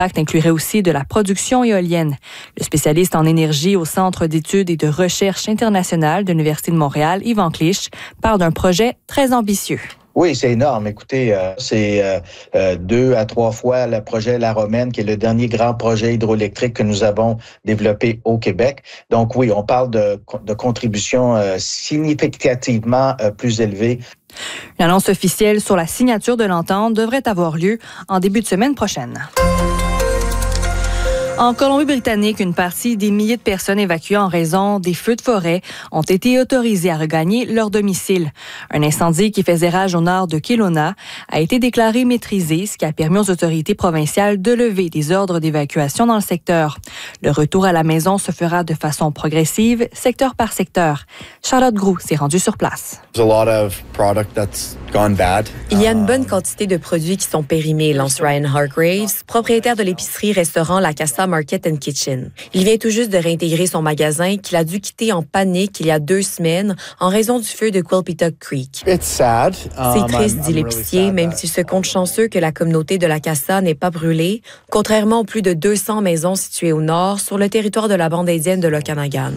L'impact inclurait aussi de la production éolienne. Le spécialiste en énergie au Centre d'études et de recherche internationale de l'Université de Montréal, Yvan Clich, parle d'un projet très ambitieux. Oui, c'est énorme. Écoutez, c'est 2 à 3 fois le projet La Romaine, qui est le dernier grand projet hydroélectrique que nous avons développé au Québec. Donc oui, on parle de contributions significativement plus élevées. L'annonce officielle sur la signature de l'entente devrait avoir lieu en début de semaine prochaine. En Colombie-Britannique, une partie des milliers de personnes évacuées en raison des feux de forêt ont été autorisées à regagner leur domicile. Un incendie qui faisait rage au nord de Kelowna a été déclaré maîtrisé, ce qui a permis aux autorités provinciales de lever des ordres d'évacuation dans le secteur. Le retour à la maison se fera de façon progressive, secteur par secteur. Charlotte Groux s'est rendue sur place. Il y a une bonne quantité de produits qui sont périmés, lance Ryan Hargraves, propriétaire de l'épicerie-restaurant La Casa Market and Kitchen. Il vient tout juste de réintégrer son magasin qu'il a dû quitter en panique il y a 2 semaines en raison du feu de Quilpituck Creek. C'est triste, dit l'épicier, même s'il se compte chanceux que la communauté de La Casa n'ait pas brûlé, contrairement aux plus de 200 maisons situées au nord sur le territoire de la bande indienne de l'Okanagan.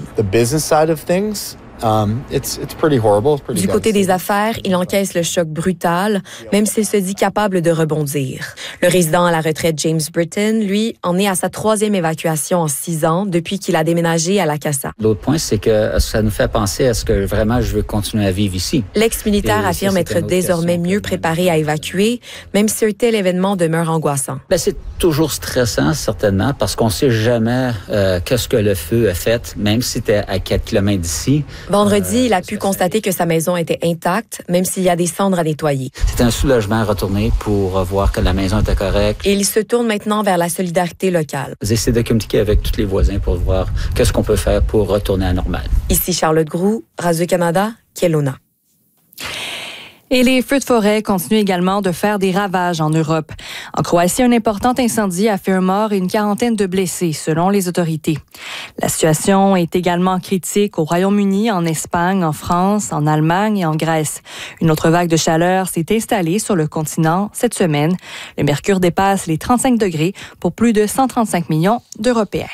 Du côté des affaires, il encaisse le choc brutal, même s'il se dit capable de rebondir. Le résident à la retraite James Britton, lui, en est à sa 3e évacuation en 6 ans depuis qu'il a déménagé à La Casa. L'autre point, c'est que ça nous fait penser à ce que vraiment je veux continuer à vivre ici. L'ex-militaire affirme être désormais mieux préparé à évacuer, même si un tel événement demeure angoissant. C'est toujours stressant, certainement, parce qu'on ne sait jamais qu'est-ce que le feu a fait, même si c'était à 4 km d'ici. Vendredi, il a pu constater que sa maison était intacte, même s'il y a des cendres à nettoyer. C'était un soulagement à retourner pour voir que la maison était correcte. Et il se tourne maintenant vers la solidarité locale. J'essaie de communiquer avec tous les voisins pour voir qu'est-ce qu'on peut faire pour retourner à la normale. Ici Charlotte Groux, Radio-Canada, Kelowna. Et les feux de forêt continuent également de faire des ravages en Europe. En Croatie, un important incendie a fait un mort et une quarantaine de blessés, selon les autorités. La situation est également critique au Royaume-Uni, en Espagne, en France, en Allemagne et en Grèce. Une autre vague de chaleur s'est installée sur le continent cette semaine. Le mercure dépasse les 35 degrés pour plus de 135 millions d'Européens.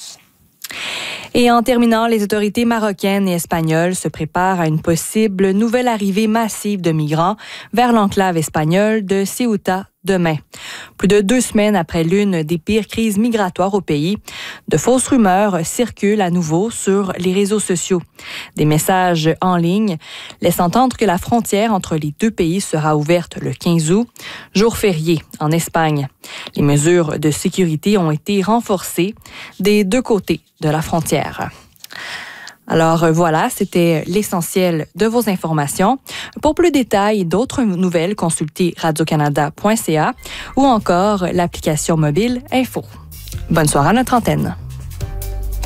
Et en terminant, les autorités marocaines et espagnoles se préparent à une possible nouvelle arrivée massive de migrants vers l'enclave espagnole de Ceuta demain. Plus de 2 semaines après l'une des pires crises migratoires au pays, de fausses rumeurs circulent à nouveau sur les réseaux sociaux. Des messages en ligne laissent entendre que la frontière entre les 2 pays sera ouverte le 15 août, jour férié en Espagne. Les mesures de sécurité ont été renforcées des 2 côtés de la frontière. Alors voilà, c'était l'essentiel de vos informations. Pour plus de détails et d'autres nouvelles, consultez radiocanada.ca ou encore l'application mobile Info. Bonne soirée à notre antenne.